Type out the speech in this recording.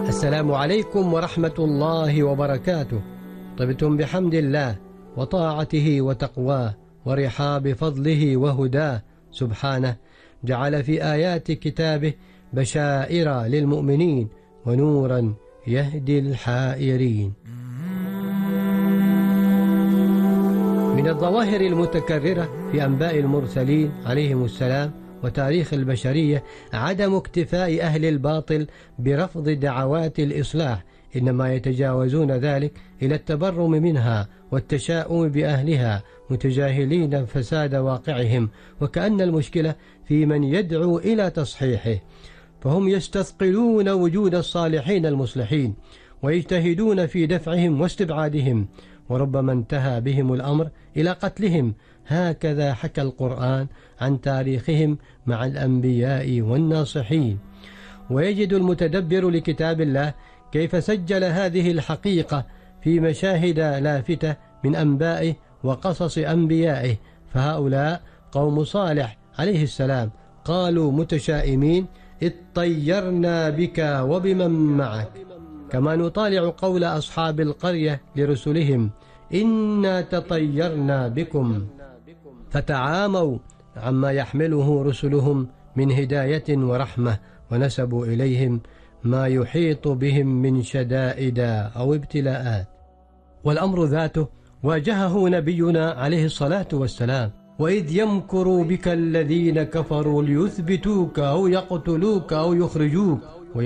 السلام عليكم ورحمة الله وبركاته. طبتم بحمد الله وطاعته وتقواه ورحاب فضله وهداه سبحانه، جعل في آيات كتابه بشائر للمؤمنين ونورا يهدي الحائرين. من الظواهر المتكررة في أنباء المرسلين عليهم السلام وتاريخ البشرية عدم اكتفاء أهل الباطل برفض دعوات الإصلاح، إنما يتجاوزون ذلك إلى التبرم منها والتشاؤم بأهلها متجاهلين فساد واقعهم، وكأن المشكلة في من يدعو إلى تصحيحه، فهم يستثقلون وجود الصالحين المصلحين ويجتهدون في دفعهم واستبعادهم، وربما انتهى بهم الأمر إلى قتلهم. هكذا حكى القرآن عن تاريخهم مع الأنبياء والناصحين. ويجد المتدبر لكتاب الله كيف سجل هذه الحقيقة في مشاهد لافتة من أنبائه وقصص أنبيائه. فهؤلاء قوم صالح عليه السلام قالوا متشائمين: اطيرنا بك وبمن معك. كما نطالع قول أصحاب القرية لرسلهم: إنا تطيرنا بكم، فتعاموا عما يحمله رسلهم من هداية ورحمة، ونسبوا إليهم ما يحيط بهم من شدائد أو ابتلاءات. والأمر ذاته واجهه نبينا عليه الصلاة والسلام: وإذ يمكر بك الذين كفروا ليثبتوك أو يقتلوك أو يخرجوك